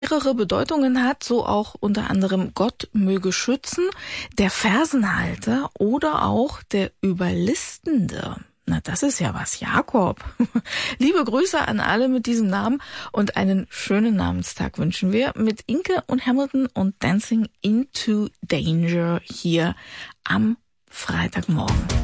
mehrere Bedeutungen hat, so auch unter anderem Gott möge schützen, der Fersenhalter oder auch der Überlistende. Na, das ist ja was, Jakob. Liebe Grüße an alle mit diesem Namen und einen schönen Namenstag wünschen wir mit Inke und Hamilton und Dancing into Danger hier am Freitagmorgen.